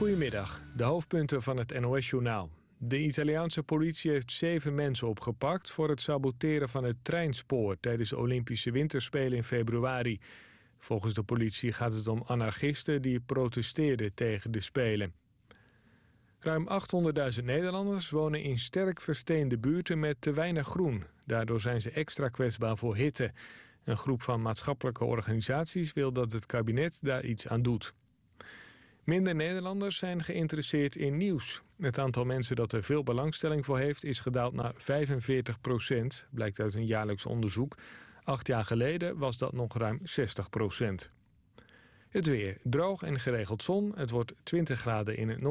Goedemiddag, de hoofdpunten van het NOS-journaal. De Italiaanse politie heeft 7 mensen opgepakt voor het saboteren van het treinspoor tijdens de Olympische Winterspelen in februari. Volgens de politie gaat het om anarchisten die protesteerden tegen de Spelen. Ruim 800.000 Nederlanders wonen in sterk versteende buurten met te weinig groen. Daardoor zijn ze extra kwetsbaar voor hitte. Een groep van maatschappelijke organisaties wil dat het kabinet daar iets aan doet. Minder Nederlanders zijn geïnteresseerd in nieuws. Het aantal mensen dat er veel belangstelling voor heeft is gedaald naar 45%, blijkt uit een jaarlijks onderzoek. 8 jaar geleden was dat nog ruim 60%. Het weer, droog en geregeld zon. Het wordt 20 graden in het noorden.